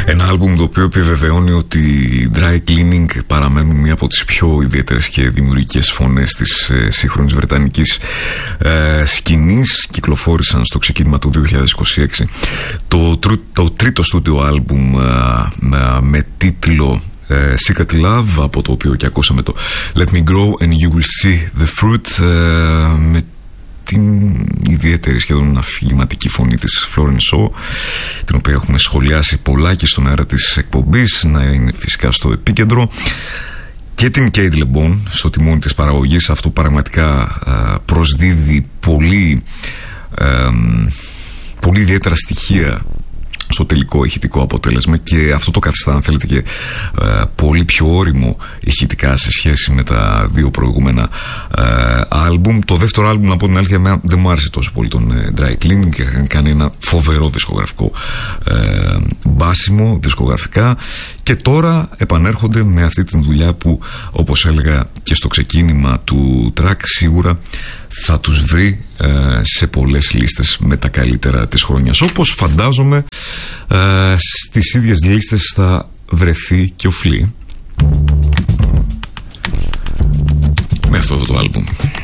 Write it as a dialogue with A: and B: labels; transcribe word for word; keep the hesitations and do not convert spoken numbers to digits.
A: Ένα άλμπουμ το οποίο επιβεβαιώνει ότι οι Dry Cleaning παραμένουν μία από τις πιο ιδιαίτερες και δημιουργικές φωνές της ε, σύγχρονης βρετανικής ε, σκηνής. Κυκλοφόρησαν στο ξεκίνημα του δύο χιλιάδες είκοσι έξι το, το τρίτο στούντιο άλμπουμ ε, ε, με τίτλο ε, Secret Love, από το οποίο και ακούσαμε το Let Me Grow and You Will See The Fruit, ε, με την ιδιαίτερη σχεδόν αφηγηματική φωνή της Florence Shaw, την οποία έχουμε σχολιάσει πολλά και στον αέρα της εκπομπής, να είναι φυσικά στο επίκεντρο, και την Kate LeBon στο τιμόνι της παραγωγής. Αυτό πραγματικά α, προσδίδει πολύ, α, πολύ ιδιαίτερα στοιχεία στο τελικό ηχητικό αποτέλεσμα, και αυτό το καθιστά, αν θέλετε, και ε, πολύ πιο όριμο ηχητικά σε σχέση με τα δύο προηγούμενα ε, άλμπουμ. Το δεύτερο άλμπουμ, να πω την αλήθεια, δεν μου άρεσε τόσο πολύ τον ε, Dry Cleaning, και είχαν κάνει ένα φοβερό δισκογραφικό ε, μπάσιμο δισκογραφικά, και τώρα επανέρχονται με αυτή τη δουλειά που, όπως έλεγα και στο ξεκίνημα του track, σίγουρα θα τους βρει ε, σε πολλές λίστες με τα καλύτερα της χρονιάς, όπως φαντάζομαι ε, στις ίδιες λίστες θα βρεθεί και ο Flea με αυτό το άλμπουμ.